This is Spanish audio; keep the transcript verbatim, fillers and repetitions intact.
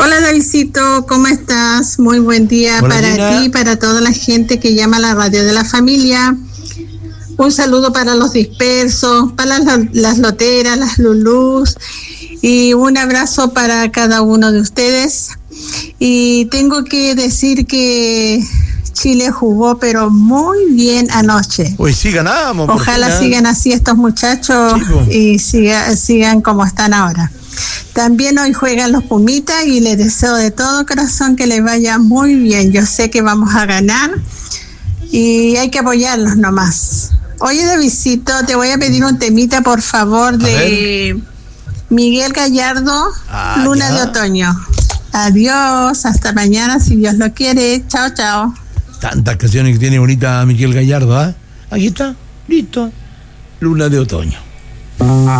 Hola Davidcito, ¿cómo estás? Muy buen día. Hola, para Gina. Ti, para toda la gente que llama a la radio de la familia. Un saludo para los dispersos, para las, las loteras, las lulús, y un abrazo para cada uno de ustedes. Y tengo que decir que Chile jugó pero muy bien anoche. Hoy sí ganamos. Ojalá sigan así estos muchachos, sí, y siga, sigan como están ahora. También hoy juegan los Pumitas y les deseo de todo corazón que les vaya muy bien. Yo sé que vamos a ganar y hay que apoyarlos nomás. Oye, Davidcito, te voy a pedir un temita, por favor, de Miguel Gallardo, ah, Luna ya. de Otoño. Adiós, hasta mañana si Dios lo quiere. Chao, chao. Tantas canciones que tiene bonita Miguel Gallardo, ¿ah? ¿eh? Aquí está, listo. Luna de Otoño.